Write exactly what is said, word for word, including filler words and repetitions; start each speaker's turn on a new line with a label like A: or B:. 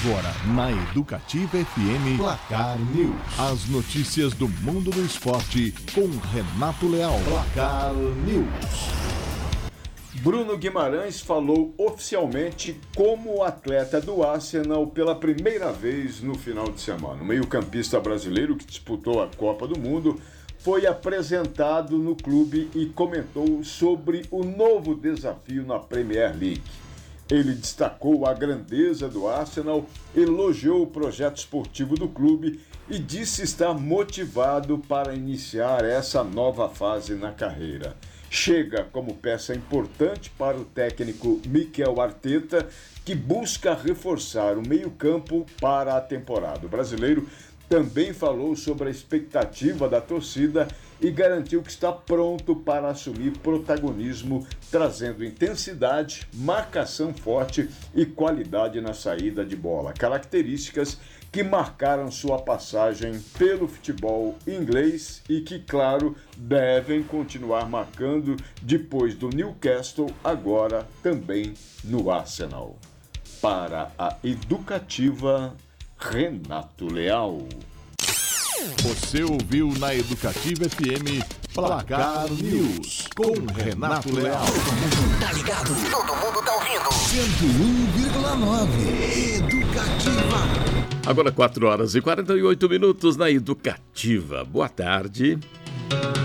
A: Agora, na Educativa F M, Placar News. As notícias do mundo do esporte com Renato Leal. Placar News.
B: Bruno Guimarães falou oficialmente como atleta do Arsenal pela primeira vez no final de semana. O meio-campista brasileiro que disputou a Copa do Mundo foi apresentado no clube e comentou sobre o novo desafio na Premier League. Ele destacou a grandeza do Arsenal, elogiou o projeto esportivo do clube e disse estar motivado para iniciar essa nova fase na carreira. Chega como peça importante para o técnico Mikel Arteta, que busca reforçar o meio-campo para a temporada. O brasileiro também falou sobre a expectativa da torcida e garantiu que está pronto para assumir protagonismo, trazendo intensidade, marcação forte e qualidade na saída de bola, características que marcaram sua passagem pelo futebol inglês e que, claro, devem continuar marcando depois do Newcastle, agora também no Arsenal. Para a Educativa, Renato Leal.
A: Você ouviu na Educativa F M Placar News com Renato Leal.
C: Tá ligado? Todo mundo tá ouvindo.
A: cento e um vírgula nove Educativa.
D: Agora quatro horas e quarenta e oito minutos na Educativa. Boa tarde.